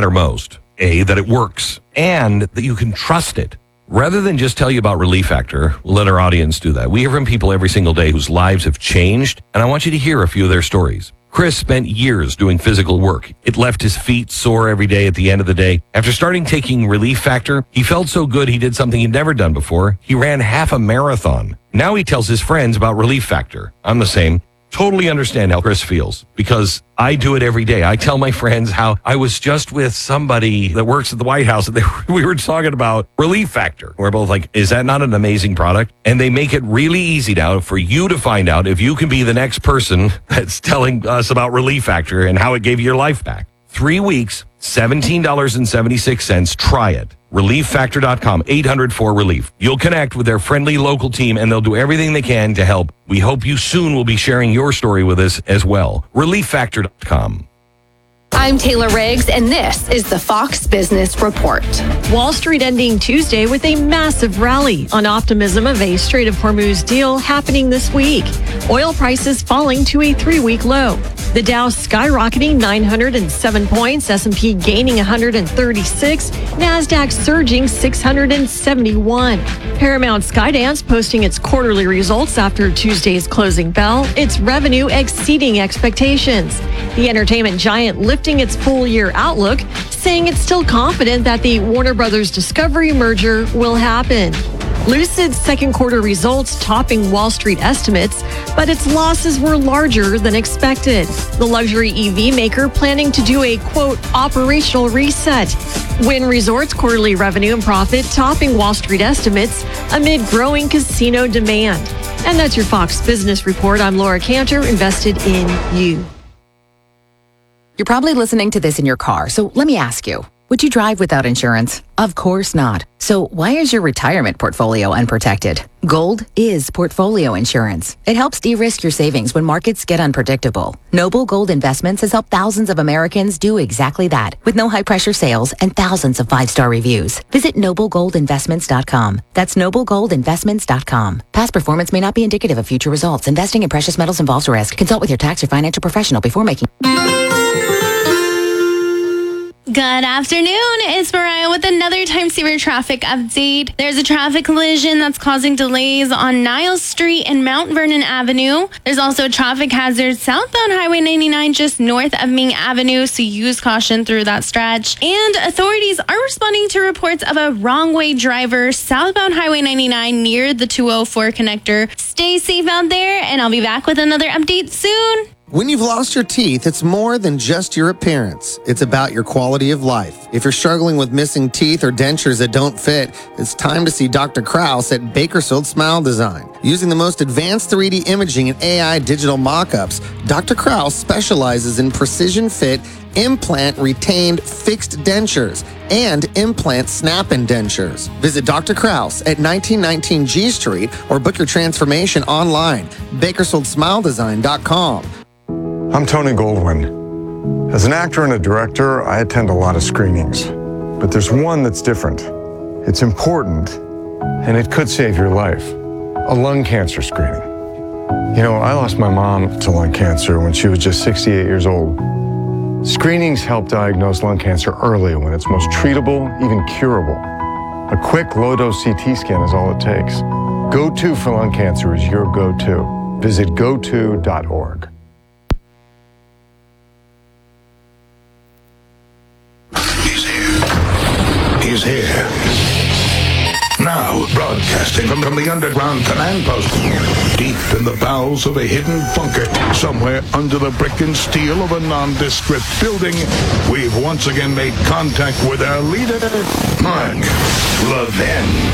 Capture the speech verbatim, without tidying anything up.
matter most. A, that it works, and that you can trust it. Rather than just tell you about Relief Factor, we'll let our audience do that. We hear from people every single day whose lives have changed, and I want you to hear a few of their stories. Chris spent years doing physical work. It left his feet sore every day at the end of the day. After starting taking Relief Factor, he felt so good he did something he'd never done before. He ran half a marathon. Now he tells his friends about Relief Factor. I'm the same. Totally understand how Chris feels because I do it every day. I tell my friends how I was just with somebody that works at the White House and they, we were talking about Relief Factor. We're both like, is that not an amazing product? And they make it really easy now for you to find out if you can be the next person that's telling us about Relief Factor and how it gave you your life back. Three weeks, seventeen dollars and seventy-six cents. Try it. relief factor dot com, eight hundred four relief. You'll connect with their friendly local team and they'll do everything they can to help. We hope you soon will be sharing your story with us as well. relief factor dot com. I'm Taylor Riggs, and this is the Fox Business Report. Wall Street ending Tuesday with a massive rally on optimism of a Strait of Hormuz deal happening this week. Oil prices falling to a three-week low. The Dow skyrocketing nine hundred seven points, S and P gaining one hundred thirty-six, NASDAQ surging six hundred seventy-one. Paramount Skydance posting its quarterly results after Tuesday's closing bell, its revenue exceeding expectations. The entertainment giant lifting its full-year outlook, saying it's still confident that the Warner Brothers Discovery merger will happen. Lucid's second quarter results topping Wall Street estimates, but its losses were larger than expected. The luxury E V maker planning to do a, quote, operational reset. Wynn Resorts' quarterly revenue and profit topping Wall Street estimates amid growing casino demand. And that's your Fox Business Report. I'm Laura Cantor, invested in you. You're probably listening to this in your car, so let me ask you, would you drive without insurance? Of course not. So why is your retirement portfolio unprotected? Gold is portfolio insurance. It helps de-risk your savings when markets get unpredictable. Noble Gold Investments has helped thousands of Americans do exactly that with no high-pressure sales and thousands of five-star reviews. Visit noble gold investments dot com. That's noble gold investments dot com. Past performance may not be indicative of future results. Investing in precious metals involves risk. Consult with your tax or financial professional before making... Good afternoon. It's Mariah with another time saver traffic update. There's a traffic collision that's causing delays on Niles Street and Mount Vernon Avenue. There's also a traffic hazard southbound Highway ninety-nine just north of Ming Avenue, so use caution through that stretch. And authorities are responding to reports of a wrong-way driver southbound Highway ninety-nine near the two oh four connector. Stay safe out there, and I'll be back with another update soon. When you've lost your teeth, it's more than just your appearance. It's about your quality of life. If you're struggling with missing teeth or dentures that don't fit, it's time to see Doctor Krause at Bakersfield Smile Design. Using the most advanced three D imaging and A I digital mock-ups, Doctor Krause specializes in precision fit, implant retained fixed dentures, and implant snap-in dentures. Visit Doctor Krause at nineteen nineteen G Street or book your transformation online, bakersfield smile design dot com. I'm Tony Goldwyn. As an actor and a director, I attend a lot of screenings. But there's one that's different. It's important, and it could save your life. A lung cancer screening. You know, I lost my mom to lung cancer when she was just sixty-eight years old. Screenings help diagnose lung cancer early when it's most treatable, even curable. A quick low-dose C T scan is all it takes. Go To for lung cancer is your go-to. Visit go to dot org. He's here. Now, broadcasting from, from the underground command post, deep in the bowels of a hidden bunker, somewhere under the brick and steel of a nondescript building, we've once again made contact with our leader, Mark Levin.